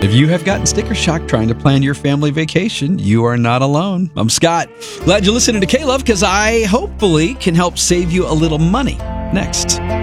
If you have gotten sticker shock trying to plan your family vacation, you are not alone. I'm Scott. Glad you're listening to K-Love because I hopefully can help save you a little money. Next.